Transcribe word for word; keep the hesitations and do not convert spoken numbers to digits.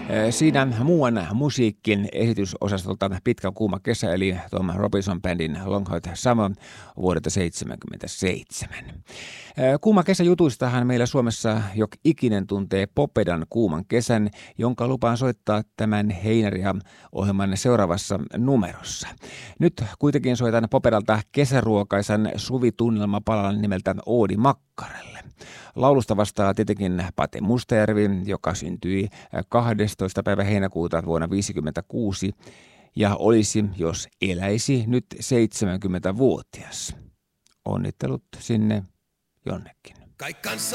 Siinä muuan musiikin esitysosastolta Pitkä kuuma kesä, eli Tom Robinson Bandin Long Hot Summer vuodelta seitsemänkymmentäseitsemän. Kuuma kesäjutuistahan meillä Suomessa jo ikinen tuntee Popedan kuuman kesän, jonka lupaan soittaa tämän Heinäriä-ohjelman seuraavassa numerossa. Nyt kuitenkin soitan Popedalta kesäruokaisan suvitunnelmapalan nimeltä Oodi makkarelle. Laulusta vastaa tietenkin Pate Mustajärvi, joka syntyi kahdestoista päivä heinäkuuta vuonna tuhatyhdeksänsataaviisikymmentäkuusi ja olisi, jos eläisi, nyt seitsemänkymmentävuotias. Onnittelut sinne jonnekin.